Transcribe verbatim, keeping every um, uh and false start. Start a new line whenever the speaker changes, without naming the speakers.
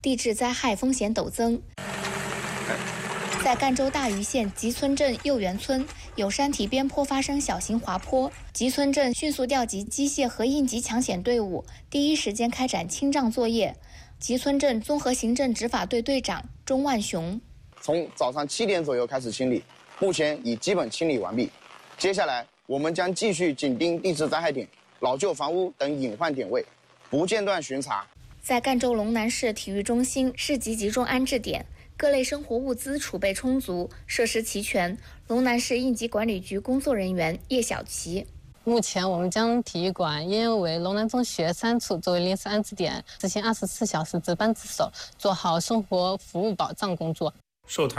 地质灾害风险陡增。在赣州大余县集村镇右园村，有山体边坡发生小型滑坡，集村镇迅速调集机械和应急抢险队伍，第一时间开展清障作业。集村镇综合行政执法队队长钟万雄：
从早上七点左右开始清理，目前已基本清理完毕。接下来，我们将继续紧盯地质灾害点、老旧房屋等隐患点位，不间断巡查。
在赣州龙南市体育中心市级集中安置点，各类生活物资储备充足，设施齐全。龙南市应急管理局工作人员叶小琪：
目前我们将体育馆应为龙南中学三处作为临时安置点，执行二十四小时值班值守，做好生活服务保障工作。
受台